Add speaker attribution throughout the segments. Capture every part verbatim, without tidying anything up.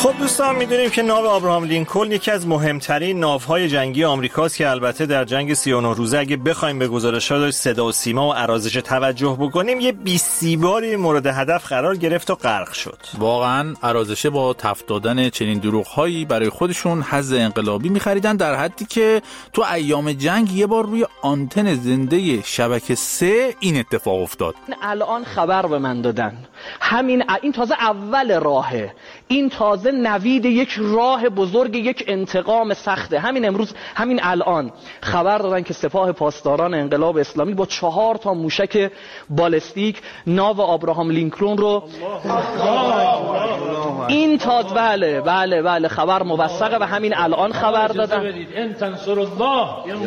Speaker 1: خب دوستان میدونیم که ناو ابراهام لینکلن یکی از مهمترین ناوهای جنگی آمریکاست که البته در جنگ سی و نه روزه اگه بخوایم به گزارش‌های صدا و سیما و ارازش توجه بکنیم یه بیست باری مورد هدف قرار گرفت و غرق شد.
Speaker 2: واقعا ارازشه با تفت دادن چنین دروغ‌هایی برای خودشون حظ انقلابی می‌خریدن، در حدی که تو ایام جنگ یه بار روی آنتن زنده شبکه سه این اتفاق افتاد.
Speaker 3: الان خبر به من دادن همین این تازه اول راهه، این تازه نوید یک راه بزرگ، یک انتقام سخته. همین امروز همین الان خبر دادن که سپاه پاسداران انقلاب اسلامی با چهار تا موشک بالستیک ناو ابراهام لینکلن رو این تاز بله بله بله خبر موثقه و همین الان خبر دادن.
Speaker 4: ان تنصر الله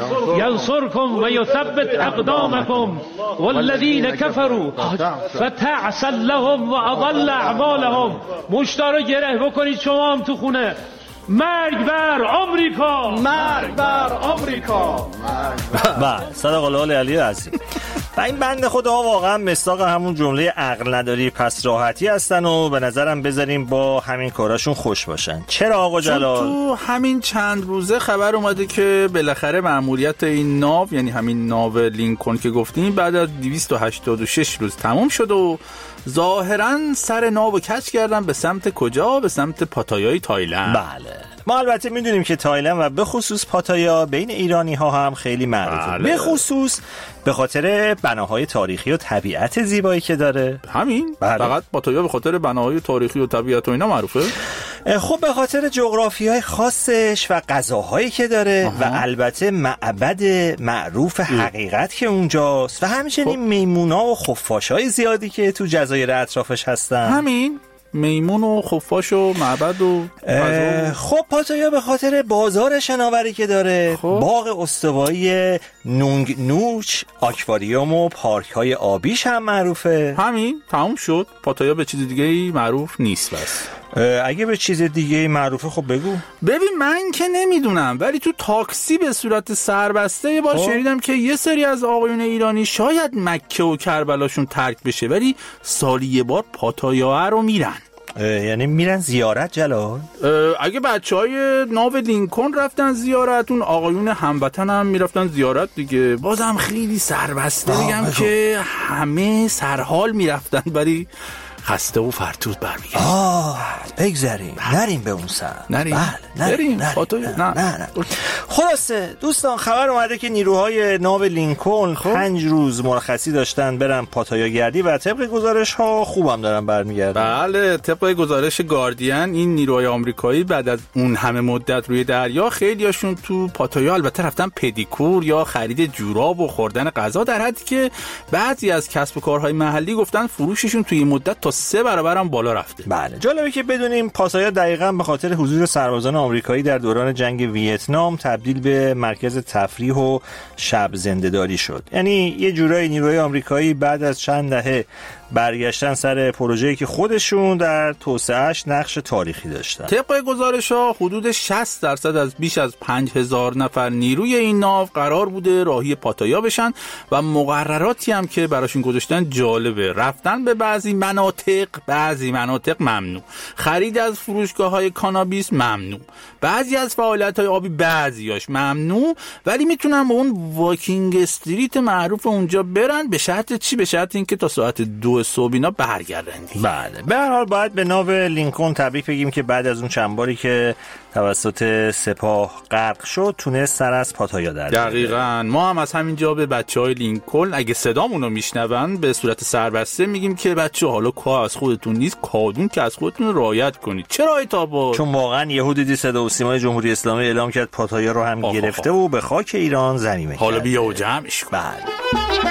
Speaker 4: ینصرکم و یثبت اقدامکم والذین کفروا فتعسا لهم و اضل اعمالهم. مشتاق گره بکنید شما هم تو خونه. مرگ بر آمریکا،
Speaker 3: مرگ بر آمریکا.
Speaker 1: بله صدق الله العلی العظیم. و این بنده خدا واقعا مصداق همون جمله عقل نداری پس راحتی هستن و به نظرم بذاریم با همین کاراشون خوش باشن. چرا آقا جلال؟
Speaker 2: تو همین چند روزه خبر اومده که بالاخره مأموریت این ناو، یعنی همین ناو لینکلن که گفتیم، بعد از دویست و هشتاد و شش روز تمام شد و ظاهرا سر ناو کج کردن به سمت کجا؟ به سمت پاتایای تایلند.
Speaker 1: بله ما البته میدونیم که تایلند و به خصوص پاتایا بین ایرانی ها هم خیلی معروفه. بله. به خصوص به خاطر بناهای تاریخی و طبیعت زیبایی که داره.
Speaker 2: همین؟ بله. فقط پاتایا به خاطر بناهای تاریخی و طبیعت و اینا معروفه؟
Speaker 1: خب به خاطر جغرافیای خاصش و غذاهایی که داره. آها. و البته معبد معروف حقیقت که اونجاست و همچنین خب. میمونا و خفاشای زیادی که تو جزایر اطرافش هستن.
Speaker 2: همین میمون و خفاش و معبد و
Speaker 1: خب پاتایا به خاطر بازار شناوری که داره. خب. باغ استوایی نونگ نوچ، آکواریوم و پارک های آبیش هم معروفه.
Speaker 2: همین تموم شد. پاتایا به چیز دیگه ای معروف نیست. بس
Speaker 1: اگه به چیز دیگه ای معروفه خب بگو.
Speaker 2: ببین من که نمیدونم، ولی تو تاکسی به صورت سربسته یه بار شنیدم که یه سری از آقایون ایرانی شاید مکه و کربلاشون ترک بشه ولی سالی یه بار پاتایا رو میرن.
Speaker 1: یعنی میرن زیارت جلال؟
Speaker 2: اگه بچه های ناو لینکلن رفتن زیارت، اون آقایون هموطن هم میرفتن زیارت دیگه. بازم خیلی سربسته بگم که همه سرحال میرفتن ولی خسته و فرتود برمیگشت.
Speaker 1: آه بگذاریم نریم به اون سر.
Speaker 2: نریم
Speaker 1: بله
Speaker 2: نریم
Speaker 1: نریم نه نه نه خلاصه دوستان خبر اومده که نیروهای ناو لینکلن پنج روز مرخصی داشتن برن پاتایا گردی و طبق گزارش ها خوبم دارن برمیگردن.
Speaker 2: بله طبق گزارش گاردین این نیروهای آمریکایی بعد از اون همه مدت روی دریا خیلیاشون تو پاتایا البته رفتن پدیکور یا خرید جوراب و خوردن غذا، در حدی که بعضی از کسب و کارهای محلی گفتن فروششون توی مدت تا سه برابر هم بالا رفته.
Speaker 1: بله جالبه که بدونیم پاتایا دقیقاً به خاطر حضور سربازان آمریکایی در دوران جنگ ویتنام تبدیل به مرکز تفریح و شب زنده‌داری شد. یعنی یه جورایی نیروهای آمریکایی بعد از چند دهه برگشتن سر پروژه‌ای که خودشون در توسعه‌اش نقش تاریخی داشتن.
Speaker 2: طبق گزارش‌ها حدود شصت درصد از بیش از پنج هزار نفر نیروی این ناو قرار بوده راهی پاتایا بشن و مقرراتی هم که براشون گذاشتن جالبه. رفتن به بعضی مناطق بعضی مناطق ممنوع، خرید از فروشگاه‌های کانابیس ممنوع، بعضی از فعالیت‌های آبی بعضیاش ممنوع، ولی میتونن به اون واکینگ استریت معروف اونجا برن به شرط چی؟ به شرط اینکه تا ساعت دو صبح اینا برگردن.
Speaker 1: بله به هر حال باید به ناو لینکلن تبریک بگیم که بعد از اون چند باری که توسط سپاه غرق شد تونست سر از پاتایا در بیاره.
Speaker 2: دقیقاً ما هم از همینجا به بچهای لینکلن اگه صدامون رو میشنون به صورت سربسته میگیم که بچه حالا کار از خودتون نیست، کادون که از خودتون رعایت کنید. چرا ایتابا؟
Speaker 1: چون واقعا یهودی صدا و سیمای جمهوری اسلامی اعلام کرد پاتایا رو هم آخ گرفته آخ. و به خاک ایران ضمیمه کرد.
Speaker 2: حالا بیا و جمعش کن.
Speaker 1: بله